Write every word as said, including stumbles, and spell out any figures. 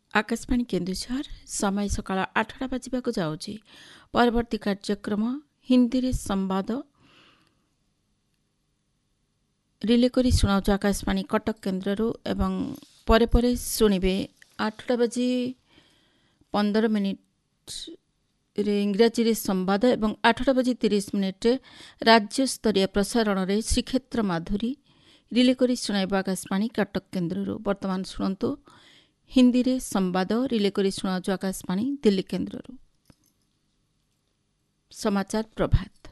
आकाशवाणी केन्दुझर समय सकाळ आठटा बाजिबाकु जाउछि। परवर्ती कार्यक्रम हिंदी रे संवाद रिले करी सुनाउछु आकाशवाणी कटक केन्द्ररू एवं परे परे सुनिबे आठटा बाजी पंदर मिनिट रे इंग्राजी रे संवाद एवं आठटा बाजी तीस मिनिट रे राज्य स्तरीय प्रसारण रे श्रीक्षेत्र माधुरी रिले करी सुनाइबा आकाशवाणी कटक केन्द्ररू। वर्तमान सुनंतु हिंदी रे संवाद रिले करी सुनाउछु आकाशवाणी दिल्ली केन्द्ररू। समाचार प्रभात।